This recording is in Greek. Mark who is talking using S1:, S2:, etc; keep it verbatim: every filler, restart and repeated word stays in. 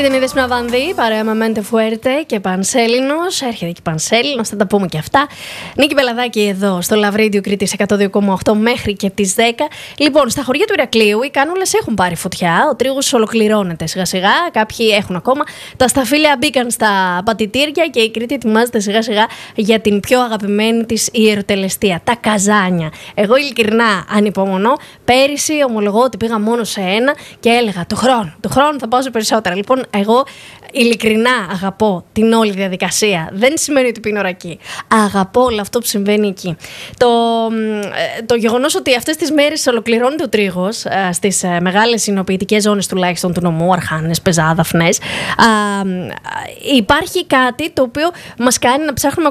S1: Δεμίδες Πναβανδί, παρέα με Μέντε Φουέρτε και Πανσέλινος. Έρχεται και Πανσέλινος, θα τα πούμε και αυτά. Νίκη Πελαδάκη εδώ στο Λαβρίδιο Κρήτης εκατό δύο κόμμα οκτώ μέχρι και τις δέκα. Λοιπόν, στα χωριά του Ηρακλείου οι κάνουλες έχουν πάρει φωτιά. Ο τρίγος ολοκληρώνεται σιγά σιγά. Κάποιοι έχουν ακόμα. Τα σταφύλια μπήκαν στα πατητήρια και η Κρήτη ετοιμάζεται σιγά σιγά για την πιο αγαπημένη της ιεροτελεστία, τα καζάνια. Εγώ ειλικρινά ανυπομονώ. Πέρυσι ομολογώ ότι πήγα μόνο σε ένα και έλεγα του χρόνου. Του χρόνου θα πάω σε περισσότερα. Λοιπόν, εγώ ειλικρινά αγαπώ την όλη διαδικασία. Δεν σημαίνει ότι πίνω ρακί. Αγαπώ όλο αυτό που συμβαίνει εκεί. Το, το γεγονός ότι αυτές τις μέρες ολοκληρώνεται ο τρίγος στις μεγάλες συνοποιητικές ζώνες τουλάχιστον του νομού, Αρχάνες, Πεζά, Δαφνές, υπάρχει κάτι το οποίο μας κάνει να ψάχνουμε